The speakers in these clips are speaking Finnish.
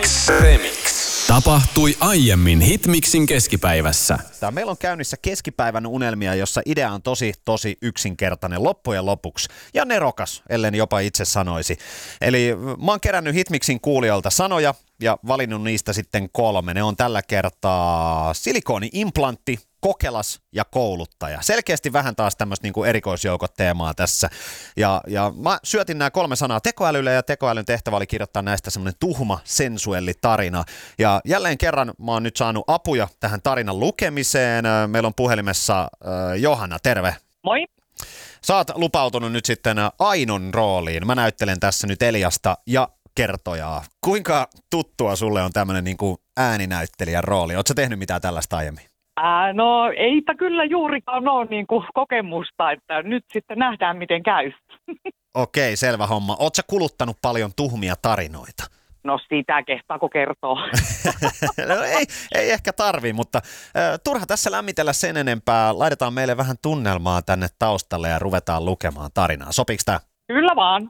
Remix. Tapahtui aiemmin Hitmixin keskipäivässä. Meillä on käynnissä keskipäivän unelmia, jossa idea on tosi yksinkertainen loppujen lopuksi. Ja nerokas, ellen jopa itse sanoisi. Eli mä oon kerännyt Hitmixin kuulijoilta sanoja ja valinnut niistä sitten 3. Ne on tällä kertaa silikooni-implantti, kokelas ja kouluttaja. Selkeästi vähän taas tämmöistä niinku erikoisjoukot-teemaa tässä. Ja mä syötin nämä 3 sanaa tekoälylle ja tekoälyn tehtävä oli kirjoittaa näistä semmoinen tuhma sensuelli tarina. Ja jälleen kerran mä oon nyt saanut apuja tähän tarinan lukemiseen. Meillä on puhelimessa Johanna, terve. Moi. Sä oot lupautunut nyt sitten Ainon rooliin. Mä näyttelen tässä nyt Eliasta ja kertojaa. Kuinka tuttua sulle on tämmöinen niinku ääninäyttelijän rooli? Ootko sä tehnyt mitään tällaista aiemmin? No eipä kyllä juurikaan ole niin kuin kokemusta, että nyt sitten nähdään miten käy. Okei, selvä homma. Ootko sä kuluttanut paljon tuhmia tarinoita? No sitä kehtaako kertoo. No, ei ehkä tarvii, mutta turha tässä lämmitellä sen enempää. Laitetaan meille vähän tunnelmaa tänne taustalle ja ruvetaan lukemaan tarinaa. Sopiks tää? Kyllä vaan.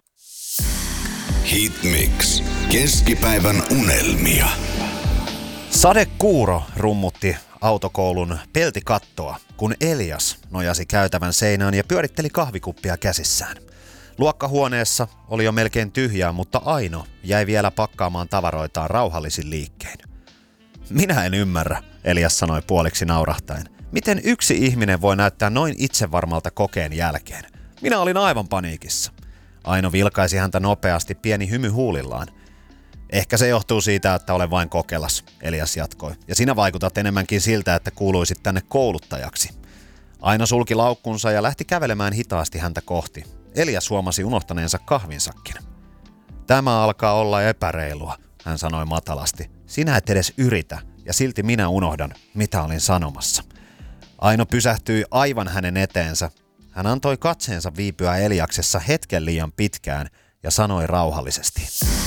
Hitmix. Keskipäivän unelmia. Sadekuuro rummutti autokoulun peltikattoa, kun Elias nojasi käytävän seinään ja pyöritteli kahvikuppia käsissään. Luokkahuoneessa oli jo melkein tyhjää, mutta Aino jäi vielä pakkaamaan tavaroitaan rauhallisin liikkein. Minä en ymmärrä, Elias sanoi puoliksi naurahtaen. Miten yksi ihminen voi näyttää noin itsevarmalta kokeen jälkeen? Minä olin aivan paniikissa. Aino vilkaisi häntä nopeasti, pieni hymy huulillaan. Ehkä se johtuu siitä, että olen vain kokelas, Elias jatkoi. Ja sinä vaikutat enemmänkin siltä, että kuuluisit tänne kouluttajaksi. Aino sulki laukkunsa ja lähti kävelemään hitaasti häntä kohti. Elias huomasi unohtaneensa kahvinsakin. Tämä alkaa olla epäreilua, hän sanoi matalasti. Sinä et edes yritä, ja silti minä unohdan, mitä olin sanomassa. Aino pysähtyi aivan hänen eteensä. Hän antoi katseensa viipyä Eliaksessa hetken liian pitkään ja sanoi rauhallisesti.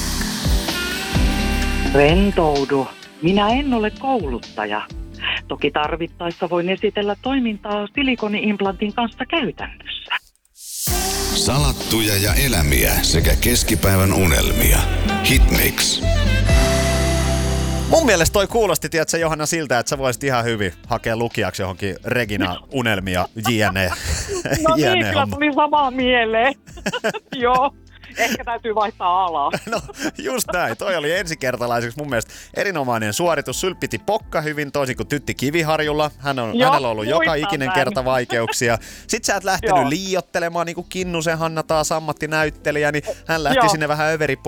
Rentoudu. Minä en ole kouluttaja. Toki tarvittaessa voin esitellä toimintaa silikoni-implantin kanssa käytännössä. Salattuja ja elämiä sekä keskipäivän unelmia. Hitmix. Mun mielestä toi kuulosti, tiedätkö Johanna, siltä, että sä voisit ihan hyvin hakea lukijaksi johonkin Regina unelmia JNE. No niin, kyllä tuli samaa mieleen. Joo. Ehkä täytyy vaihtaa alaa. No just näin. Toi oli ensikertalaiseksi mun mielestä erinomainen suoritus. Sul piti pokka hyvin toisin kuin Tytti Kiviharjulla. Hänellä on ollut joka ikinen kerta vaikeuksia. Sitten sä et lähtenyt liiottelemaan niin kuin Kinnusen Hanna taas ammattinäyttelijä, niin hän lähti sinne vähän